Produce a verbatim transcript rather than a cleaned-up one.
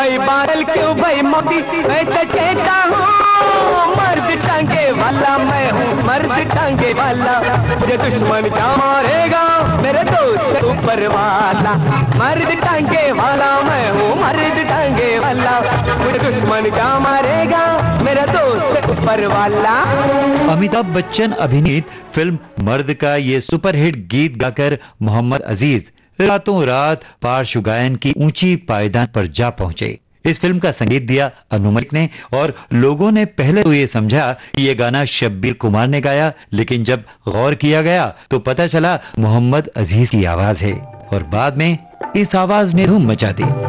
भाई बादल क्यों भाई मोती, मैं तो कहता हूँ मर्द टांगे वाला मैं हूँ, मर्द टांगे वाला। मुझे दुश्मन क्या मारेगा मेरे दोस्त ऊपर वाला, मर्द टांगे वाला मैं हूँ, मर्द टांगे वाला। मुझे दुश्मन क्या मारेगा मेरा दोस्त ऊपर वाला। अमिताभ बच्चन अभिनीत फिल्म मर्द का ये सुपरहिट गीत गाकर मोहम्मद अजीज रातों रात पार्श्व गायन की ऊंची पायदान पर जा पहुंचे। इस फिल्म का संगीत दिया अनु मलिक ने और लोगों ने पहले तो ये समझा कि ये गाना शब्बीर कुमार ने गाया, लेकिन जब गौर किया गया तो पता चला मोहम्मद अजीज की आवाज है और बाद में इस आवाज ने धूम मचा दी।